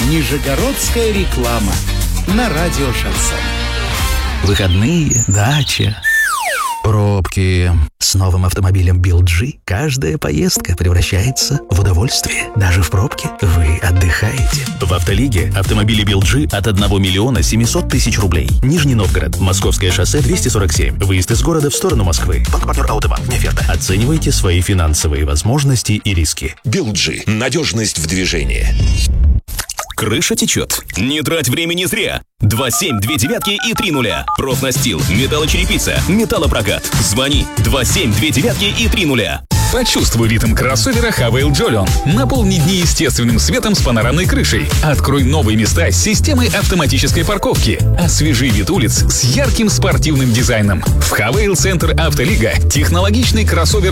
Нижегородская реклама на радио «Шансон». Выходные, дача, пробки. С новым автомобилем BYD каждая поездка превращается в удовольствие. Даже в пробке вы отдыхаете. В «Автолиге» автомобили BYD от 1 миллиона 700 тысяч рублей. Нижний Новгород, Московское шоссе 247. Выезд из города в сторону Москвы. Банк-партнер «Аутомат». Неоферта. Оценивайте свои финансовые возможности и риски. BYD. Надежность в движении. Крыша течет. Не трать времени зря. 27 2 девятки и 3 нуля. Профнастил, металлочерепица, металлопрокат. Звони 27 2 девятки и 3 нуля. Почувствуй ритм кроссовера Havail Jolion. Наполни дни естественным светом с панорамной крышей. Открой новые места с системой автоматической парковки. Освежи вид улиц с ярким спортивным дизайном. В Havail Центр Автолига технологичный кроссовер